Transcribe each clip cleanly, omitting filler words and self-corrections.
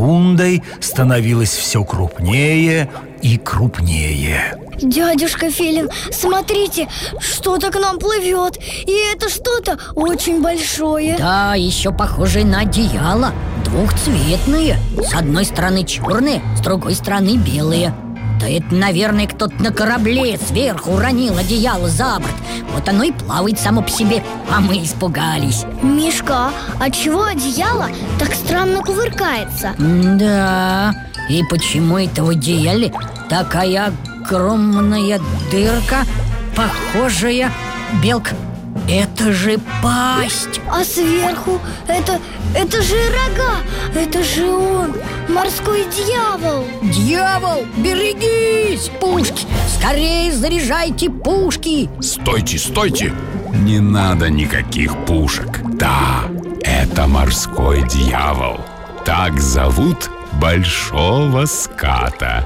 секундой становилось все крупнее и крупнее. Дядюшка Филин, смотрите, что-то к нам плывет. И это что-то очень большое. Да, еще похожее на одеяло. Двухцветные. С одной стороны черные, с другой стороны белые. Да это, наверное, кто-то на корабле сверху уронил одеяло за борт. Вот оно и плавает само по себе, а мы испугались. Мишка, а чего одеяло так странно кувыркается? Да, и почему это в одеяле такая огромная дырка, похожая белка? Это же пасть. А сверху это же рога. Это же он, морской дьявол. Дьявол, берегись! Пушки! Скорее заряжайте пушки! Стойте, стойте! Не надо никаких пушек. Да, это морской дьявол. Так зовут большого ската.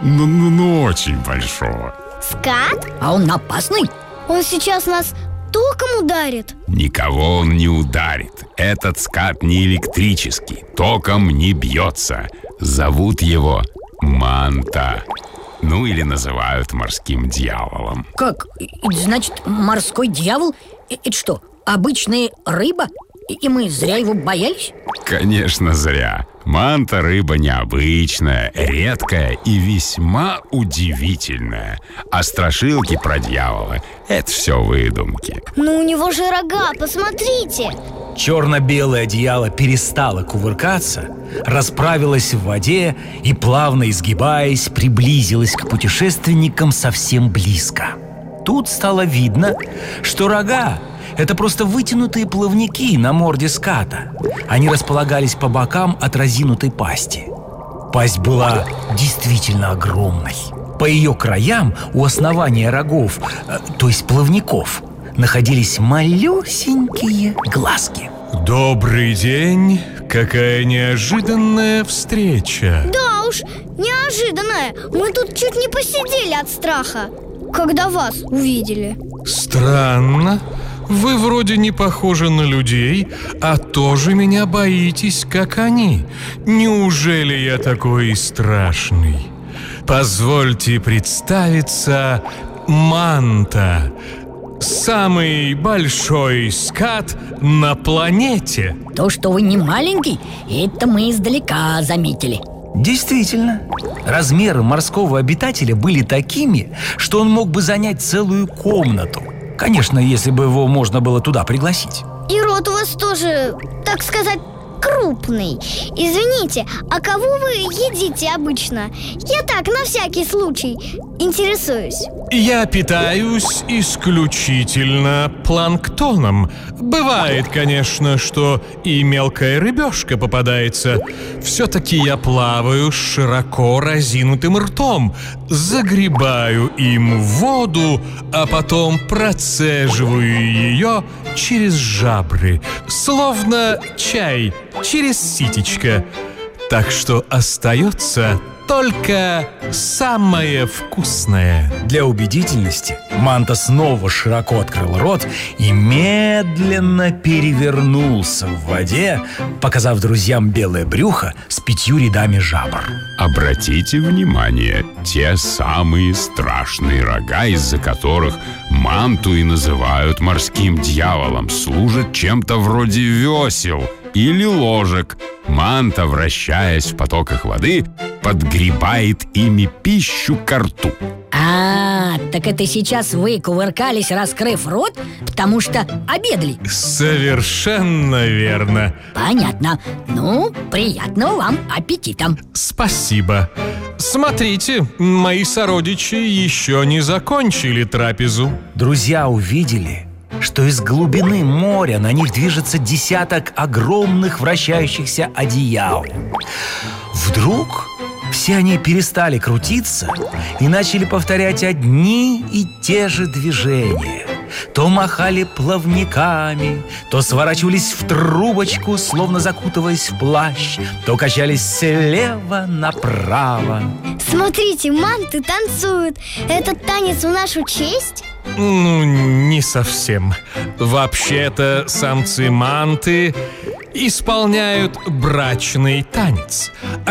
Ну, очень большого. Скат? А он опасный? Он сейчас нас током ударит? Никого он не ударит. Этот скат не электрический, током не бьется. Зовут его Манта. Ну или называют морским дьяволом. Как? Значит, морской дьявол? Это что, обычная рыба? И мы зря его боялись? Конечно, зря. Манта рыба необычная, редкая и весьма удивительная. А страшилки про дьявола — это все выдумки. Но у него же рога, посмотрите. Черно-белое одеяло перестало кувыркаться, расправилось в воде и, плавно изгибаясь, приблизилось к путешественникам совсем близко. Тут стало видно, что рога — это просто вытянутые плавники на морде ската. Они располагались по бокам от разинутой пасти. Пасть была действительно огромной. По ее краям у основания рогов, то есть плавников, находились малюсенькие глазки. Добрый день! Какая неожиданная встреча! Да уж, неожиданная. Мы тут чуть не посидели от страха, когда вас увидели. Странно. Вы вроде не похожи на людей, а тоже меня боитесь, как они. Неужели я такой и страшный? Позвольте представиться, Манта. Самый большой скат на планете. То, что вы не маленький, это мы издалека заметили. Действительно, размеры морского обитателя были такими, что он мог бы занять целую комнату. Конечно, если бы его можно было туда пригласить. И рот у вас тоже, так сказать, крупный. Извините, а кого вы едите обычно? Я так, на всякий случай, интересуюсь. Я питаюсь исключительно планктоном. Бывает, конечно, что и мелкая рыбешка попадается. Все-таки я плаваю с широко разинутым ртом, загребаю им в воду, а потом процеживаю ее через жабры, словно чай через ситечко. Так что остается только самое вкусное. Для убедительности Манта снова широко открыл рот и медленно перевернулся в воде, показав друзьям белое брюхо с 5 рядами жабр. Обратите внимание, те самые страшные рога, из-за которых Манту и называют морским дьяволом, служат чем-то вроде весел или ложек. Манта, вращаясь в потоках воды, подгребает ими пищу ко рту. Так это сейчас вы кувыркались, раскрыв рот, потому что обедали? Совершенно верно. Понятно. Ну, приятного вам аппетита. Спасибо. Смотрите, мои сородичи еще не закончили трапезу. Друзья увидели, что из глубины моря на них движется десяток огромных вращающихся одеял. Вдруг все они перестали крутиться и начали повторять одни и те же движения. То махали плавниками, то сворачивались в трубочку, словно закутываясь в плащ, то качались слева направо. Смотрите, манты танцуют. Этот танец в нашу честь? Ну, не совсем. Вообще-то самцы манты исполняют брачный танец.